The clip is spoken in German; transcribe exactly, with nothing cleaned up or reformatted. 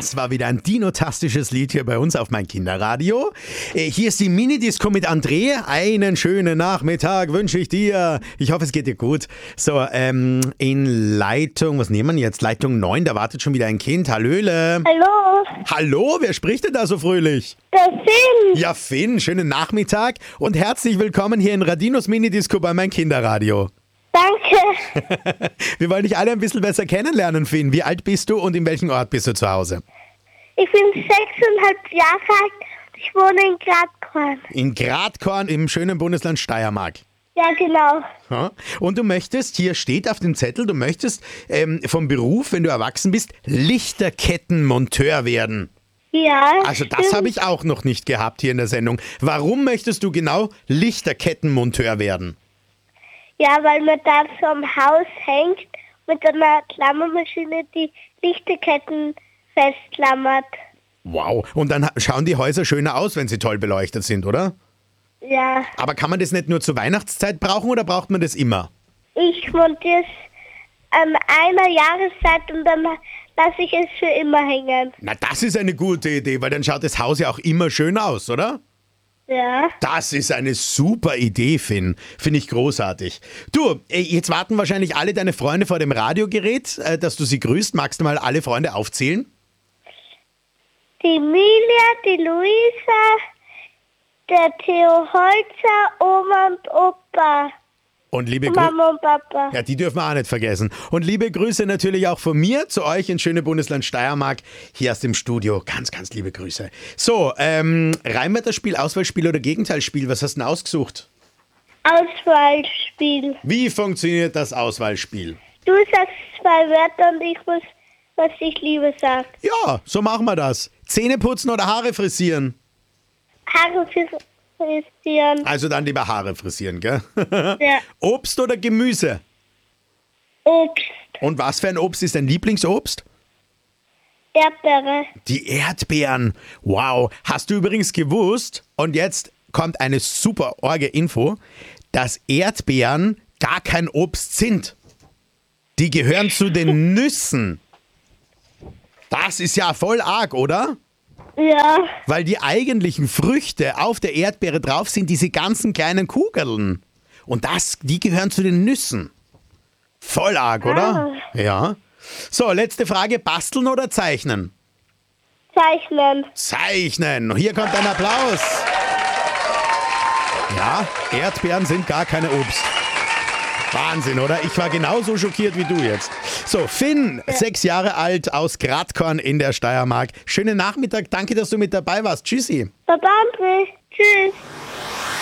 Das war wieder ein dinotastisches Lied hier bei uns auf mein Kinderradio. Äh, Hier ist die Minidisco mit André. Einen schönen Nachmittag wünsche ich dir. Ich hoffe, es geht dir gut. So, ähm, in Leitung, was nehmen wir jetzt? Leitung neun, da wartet schon wieder ein Kind. Hallöle. Hallo, Hallo, wer spricht denn da so fröhlich? der Finn. Ja, Finn, schönen Nachmittag und herzlich willkommen hier in Radinos Minidisco bei mein Kinderradio. Danke. Wir wollen dich alle ein bisschen besser kennenlernen, Finn. Wie alt bist du und in welchem Ort bist du zu Hause? Ich bin sechseinhalb Jahre alt. Ich wohne in Gradkorn. In Gradkorn im schönen Bundesland Steiermark. Ja, genau. Ja. Und du möchtest, hier steht auf dem Zettel, du möchtest ähm, vom Beruf, wenn du erwachsen bist, Lichterkettenmonteur werden. Ja. Also das habe ich auch noch nicht gehabt hier in der Sendung. Warum möchtest du genau Lichterkettenmonteur werden? Ja, weil man da so am Haus hängt mit einer Klammermaschine, die Lichterketten festklammert. Wow. Und dann ha- schauen die Häuser schöner aus, wenn sie toll beleuchtet sind, oder? Ja. Aber kann man das nicht nur zur Weihnachtszeit brauchen oder braucht man das immer? Ich montiere es an einer Jahreszeit und dann lasse ich es für immer hängen. Na, das ist eine gute Idee, weil dann schaut das Haus ja auch immer schön aus, oder? Ja. Das ist eine super Idee, Finn. Finde ich großartig. Du, äh, jetzt warten wahrscheinlich alle deine Freunde vor dem Radiogerät, äh, dass du sie grüßt. Magst du mal alle Freunde aufzählen? Die Emilia, die Luisa, der Theo Holzer, Oma und Opa. Und liebe Grüße. Mama und Papa. Ja, die dürfen wir auch nicht vergessen. Und liebe Grüße natürlich auch von mir zu euch ins schöne Bundesland Steiermark, hier aus dem Studio. Ganz, ganz liebe Grüße. So, ähm, Reimwörterspiel, Auswahlspiel oder Gegenteilsspiel, was hast du denn ausgesucht? Auswahlspiel. Wie funktioniert das Auswahlspiel? Du sagst zwei Wörter und ich muss, was ich liebe, sagen. Ja, so machen wir das. Zähne putzen oder Haare frisieren? Haare frisieren. Also dann lieber Haare frisieren, gell? Ja. Obst oder Gemüse? Obst. Und was für ein Obst ist dein Lieblingsobst? Erdbeere. Die Erdbeeren. Wow. Hast du übrigens gewusst, und jetzt kommt eine super Orge-Info, dass Erdbeeren gar kein Obst sind. Die gehören zu den Nüssen. Das ist ja voll arg, oder? Ja. Weil die eigentlichen Früchte auf der Erdbeere drauf sind diese ganzen kleinen Kugeln. Und das, die gehören zu den Nüssen. Voll arg, oder? Ja. So, letzte Frage. Basteln oder zeichnen? Zeichnen. Zeichnen. Hier kommt ein Applaus. Ja, Erdbeeren sind gar keine Obst. Wahnsinn, oder? Ich war genauso schockiert wie du jetzt. So, Finn, sechs Jahre alt, aus Gradkorn in der Steiermark. Schönen Nachmittag, danke, dass du mit dabei warst. Tschüssi. Baba, André. Tschüss.